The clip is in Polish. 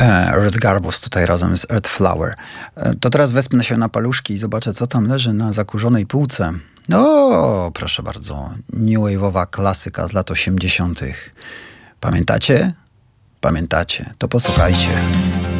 Earth Garbus tutaj razem z Earth Flower. To teraz wespnę się na paluszki i zobaczę, co tam leży na zakurzonej półce. O, proszę bardzo, new wave'owa klasyka z lat 80. Pamiętacie? Pamiętacie, to posłuchajcie.